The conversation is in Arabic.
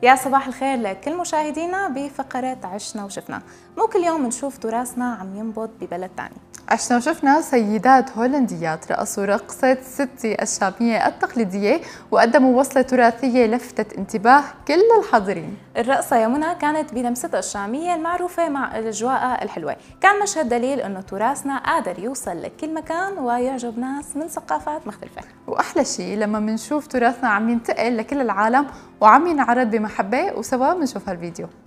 يا صباح الخير لكل مشاهدينا بفقرة عشنا وشفنا. مو كل يوم نشوف تراثنا عم ينبض ببلد تاني. عشنا وشفنا سيدات هولنديات رقصوا رقصة ستي الشامية التقليدية وقدموا وصلة تراثية لفتت انتباه كل الحاضرين. الرقصة يا منى كانت بلمستها الشامية المعروفة مع أجواءها الحلوة، كان مشهد دليل إنه تراثنا قادر يوصل لكل مكان ويعجب ناس من ثقافات مختلفة. وأحلى شيء لما منشوف تراثنا عم ينتقل لكل العالم وعم ينعرض بمحبة، وسوا منشوف هالفيديو.